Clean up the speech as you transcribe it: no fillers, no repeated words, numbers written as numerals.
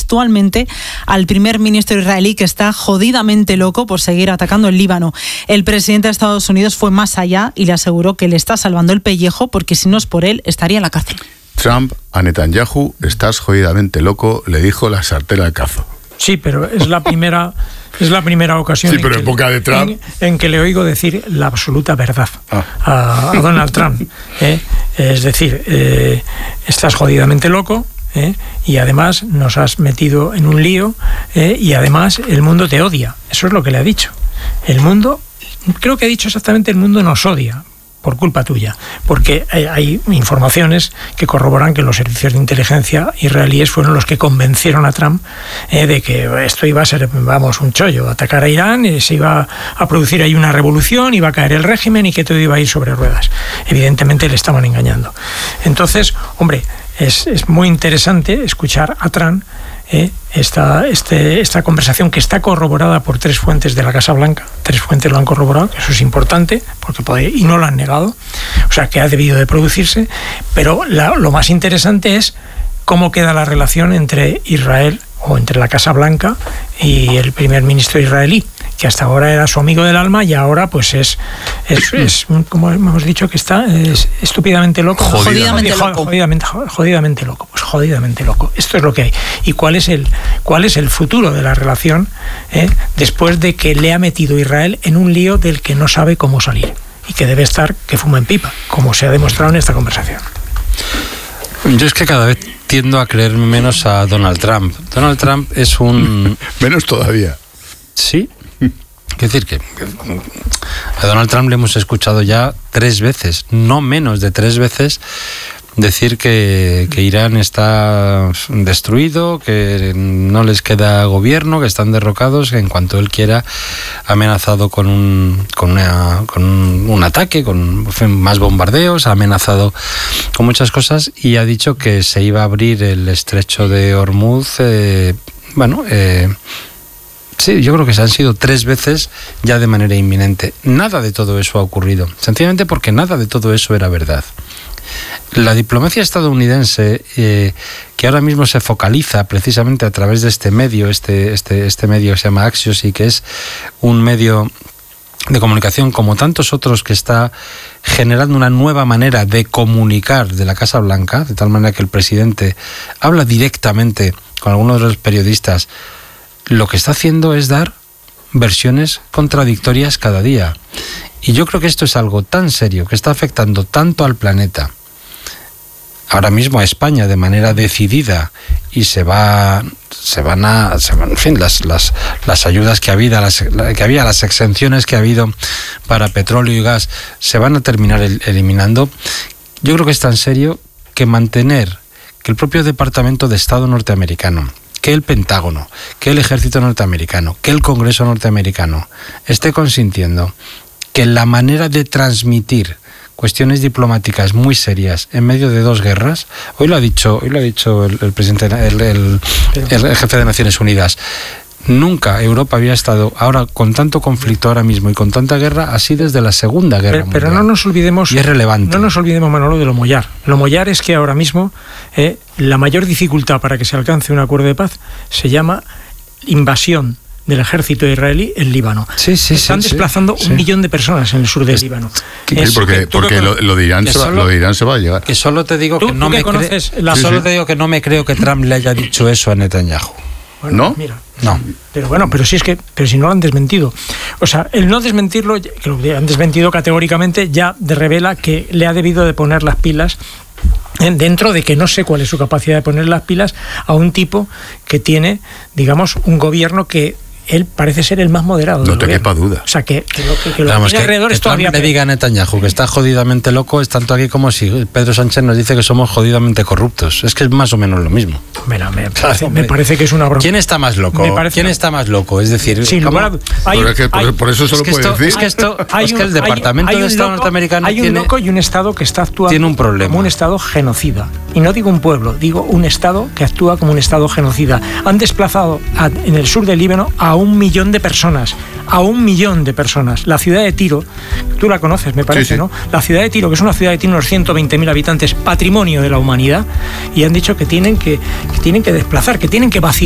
textualmente al primer ministro israelí, que está jodidamente loco por seguir atacando el Líbano. El presidente de Estados Unidos fue más allá y le aseguró que le está salvando el pellejo, porque si no es por él, estaría en la cárcel. Trump a Netanyahu: estás jodidamente loco, le dijo la sartén al cazo. Sí, pero es la primera ocasión en que le oigo decir la absoluta verdad a Donald Trump. Es decir, estás jodidamente loco, y además nos has metido en un lío, y además el mundo te odia. Eso es lo que le ha dicho. El mundo, creo que ha dicho exactamente, el mundo nos odia por culpa tuya, porque hay informaciones que corroboran que los servicios de inteligencia israelíes fueron los que convencieron a Trump de que esto iba a ser, un chollo, atacar a Irán, y se iba a producir ahí una revolución, iba a caer el régimen y que todo iba a ir sobre ruedas. Evidentemente le estaban engañando. Entonces, hombre, es muy interesante escuchar a Trump esta conversación, que está corroborada por 3 fuentes de la Casa Blanca. 3 fuentes lo han corroborado, que eso es importante, y no lo han negado, o sea que ha debido de producirse. Pero lo más interesante es cómo queda la relación entre Israel, o entre la Casa Blanca y el primer ministro israelí, que hasta ahora era su amigo del alma, y ahora pues es como hemos dicho, que está estúpidamente loco. Jodidamente loco. Pues jodidamente loco. Esto es lo que hay. ¿Y cuál es el futuro de la relación después de que le ha metido Israel en un lío del que no sabe cómo salir? Y que debe estar que fuma en pipa, como se ha demostrado en esta conversación. Yo es que cada vez tiendo a creer menos a Donald Trump. Donald Trump es un... Menos todavía. Sí. Quiero decir que a Donald Trump le hemos escuchado ya 3 veces, no menos de 3 veces, decir que Irán está destruido, que no les queda gobierno, que están derrocados, que en cuanto él quiera, ha amenazado con un ataque, con más bombardeos, ha amenazado con muchas cosas, y ha dicho que se iba a abrir el estrecho de Hormuz. Sí, yo creo que se han sido 3 veces ya de manera inminente. Nada de todo eso ha ocurrido, sencillamente porque nada de todo eso era verdad. La diplomacia estadounidense, que ahora mismo se focaliza precisamente a través de este medio, este medio que se llama Axios, y que es un medio de comunicación como tantos otros, que está generando una nueva manera de comunicar de la Casa Blanca, de tal manera que el presidente habla directamente con algunos de los periodistas. Lo que está haciendo es dar versiones contradictorias cada día. Y yo creo que esto es algo tan serio, que está afectando tanto al planeta, ahora mismo a España de manera decidida, y en fin, las ayudas que había, las exenciones que ha habido para petróleo y gas, se van a terminar eliminando. Yo creo que es tan serio que mantener que el propio Departamento de Estado norteamericano, que el Pentágono, que el Ejército norteamericano, que el Congreso norteamericano esté consintiendo que la manera de transmitir cuestiones diplomáticas muy serias en medio de 2 guerras, hoy lo ha dicho el presidente, el jefe de Naciones Unidas, nunca Europa había estado ahora con tanto conflicto ahora mismo y con tanta guerra así desde la Segunda Guerra Mundial. Pero no nos olvidemos, y es relevante. No nos olvidemos, Manolo, de lo mollar. Lo mollar es que ahora mismo la mayor dificultad para que se alcance un acuerdo de paz se llama invasión del ejército israelí en Líbano. Están desplazando 1 millón de personas en el sur del Líbano. Porque lo de Irán se va a llegar. Que solo te digo que no me creo que Trump le haya dicho eso a Netanyahu. Bueno, ¿no? Mira, no. Pero si no lo han desmentido. O sea, el no desmentirlo, que lo han desmentido categóricamente, ya revela que le ha debido de poner las pilas, dentro de que no sé cuál es su capacidad de poner las pilas a un tipo que tiene, digamos, un gobierno que él parece ser el más moderado. No te quepa duda. O sea, que lo que tiene alrededor es todavía... Que diga a Netanyahu que está jodidamente loco, es tanto aquí como si Pedro Sánchez nos dice que somos jodidamente corruptos. Es que es más o menos lo mismo. Me parece que es una broma. ¿Quién está más loco? ¿Quién está más loco? Es decir... por eso se lo puede decir. Es que el Departamento de Estado norteamericano hay un loco y un Estado que está actuando tiene un problema. Como un Estado genocida. Y no digo un pueblo, digo un Estado que actúa como un Estado genocida. Han desplazado en el sur del Líbano a 1 millón de personas. A 1 millón de personas. La ciudad de Tiro, tú la conoces, me parece, sí. ¿No? La ciudad de Tiro, que es una ciudad que tiene unos 120.000 habitantes, patrimonio de la humanidad, y han dicho que tienen que desplazar, que tienen que vaciar